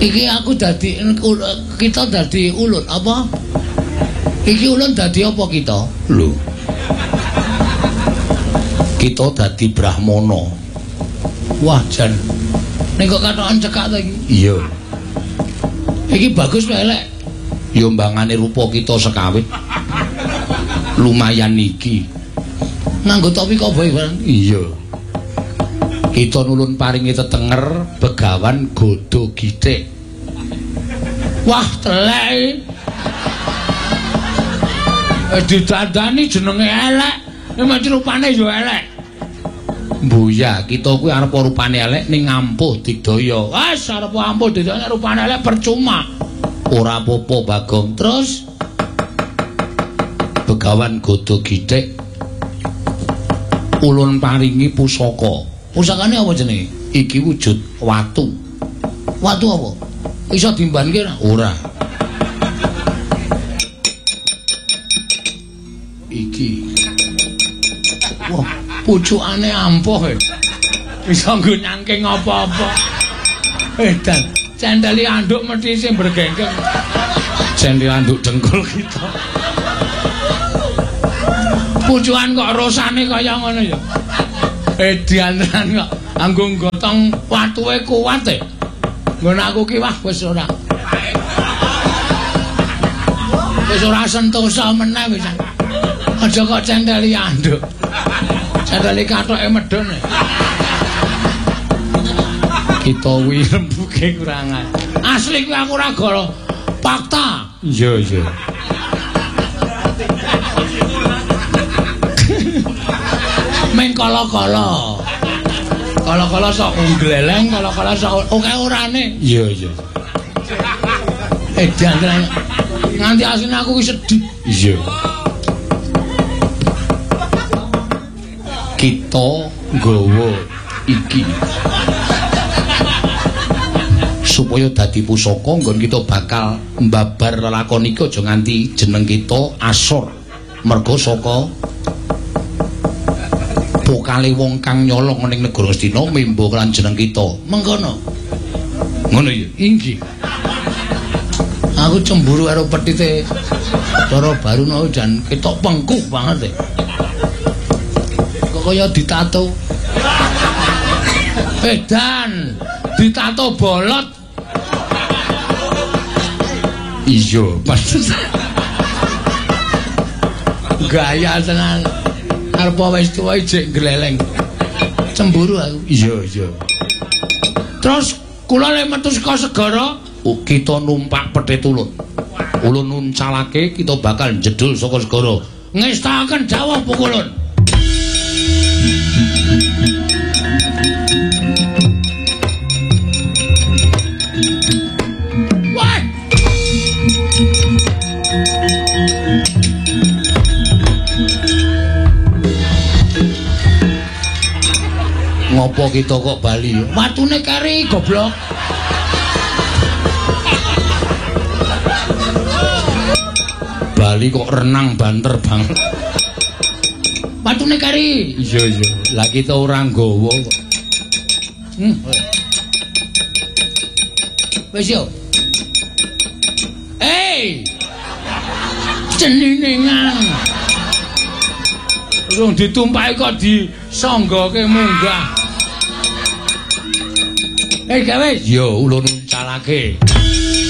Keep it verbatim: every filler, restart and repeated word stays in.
Iki aku dadi kita dadi ulun apa? Iki ulun dadi apa kita? Lho. Kita dadi Brahmana. Wah, jan. Nek kok katokan cekak ta iki? Iya. Iki bagus wae elek. Ya mbangane rupa kita sekawit. Lumayan iki. Nganggo topi koboi barang. Iya. Kita nulun paringi tetenger begawan godho githik. Wah, telek. Eh didandani jenenge elek, nek rupane yo elek. Mbuya, kita kuwi arep rupane elek ning ampuh digdaya. Wes arep ampuh digdaya rupane elek percuma. Ora apa-apa, Bagong. Terus begawan godho githik ulun paringi pusaka. Pusakane apa jenenge? Iki wujud watu. Watu apa? Iso dimbanke ora? Ora. Iki. Wah, pucukane ampuh e. Iso nggo nyangking apa-apa. Eh, dan cendeli anduk mesti sing bergengkeng. Cendeli anduk dengkul kita. Pucukan kok rosane kaya ngono ya. Eh, dianteran kok anggo gotong watuke kuat e. Ngono aku ki wah wis ora. Wis ora sentosa meneh wis. Aja kok cendeli anduk. Cendeli kathoke medhon. Kita wi rembuke kurangan. Asli kuwi aku ora goro. Fakta. Iya, iya. Meng kala-kala. Kala-kala sok gleleng, kala-kala sok oke orane. Iya, iya. Eh, dianteran nganti asline aku wis sedih. Iya. Kita nggawa iki supaya dadi pusaka nggon kita bakal mbabar lelakon iki aja nganti jeneng kita asor merga saka pokale wong kang nyolong ning negara Astina membo lan jeneng kita Mengkono. ngono ya Inggih. Aku cemburu karo petite Cara Baruno jan ketok pengkuk banget e. Kok kaya ditato. Edan, ditato bolot. Iya, pas. Gaya tenan. Arep wis tuwa jek gleleng. Cemburu aku. Iya, iya. Terus kula lek metu saka segara, oh, kita numpak pedhet ulun. Ulun nuncalake kita bakal jedul saka segara. Ngestaken dawuh pukulun. Ngopo kita kok bali? Watune kari goblok. Bali kok renang banter banget. Watune kari. Iya iya. Lah kita ora nggawa kok. Hmm. Wis yo. Hey. Ceninengan. Urung ditumpaki kok disanggoke munggah. Eh gawe. Yo ulun nuncalake.